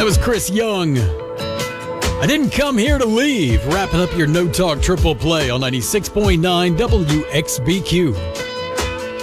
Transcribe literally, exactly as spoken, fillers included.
That was Chris Young. I didn't come here to leave. Wrapping up your No Talk Triple Play on ninety-six point nine W X B Q.